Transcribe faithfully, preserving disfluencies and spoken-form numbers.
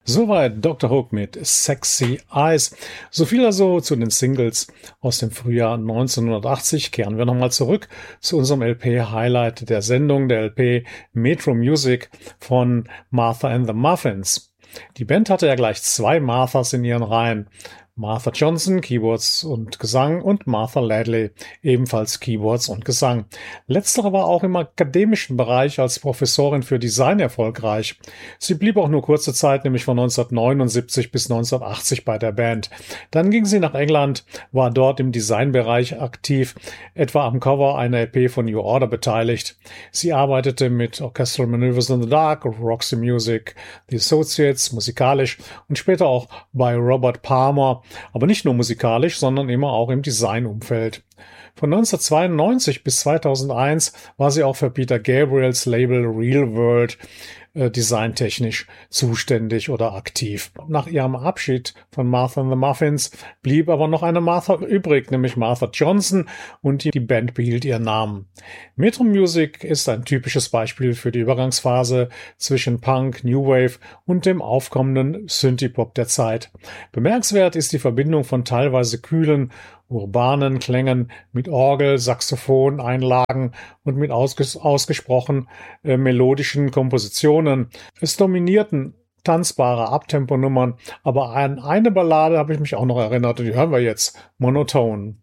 Soweit Doktor Hook mit Sexy Eyes. So viel also zu den Singles aus dem Frühjahr neunzehnhundertachtzig. Kehren wir nochmal zurück zu unserem L P-Highlight der Sendung, der L P Metro Music von Martha and the Muffins. Die Band hatte ja gleich zwei Marthas in ihren Reihen. Martha Johnson, Keyboards und Gesang, und Martha Ladley, ebenfalls Keyboards und Gesang. Letztere war auch im akademischen Bereich als Professorin für Design erfolgreich. Sie blieb auch nur kurze Zeit, nämlich von neunzehnhundertneunundsiebzig bis neunzehnhundertachtzig bei der Band. Dann ging sie nach England, war dort im Designbereich aktiv, etwa am Cover einer L P von New Order beteiligt. Sie arbeitete mit Orchestral Maneuvers in the Dark, Roxy Music, The Associates, musikalisch und später auch bei Robert Palmer, aber nicht nur musikalisch, sondern immer auch im Designumfeld. Von neunzehnhundertzweiundneunzig bis zweitausendeins war sie auch für Peter Gabriels Label Real World äh, designtechnisch zuständig oder aktiv. Nach ihrem Abschied von Martha and the Muffins blieb aber noch eine Martha übrig, nämlich Martha Johnson, und die, die Band behielt ihren Namen. Metro Music ist ein typisches Beispiel für die Übergangsphase zwischen Punk, New Wave und dem aufkommenden Synthie-Pop der Zeit. Bemerkenswert ist die Verbindung von teilweise kühlen, urbanen Klängen mit Orgel, Saxophon, Einlagen und mit ausges- ausgesprochen äh, melodischen Kompositionen. Es dominierten tanzbare Abtemponummern, aber an eine Ballade habe ich mich auch noch erinnert, und die hören wir jetzt: Monotone.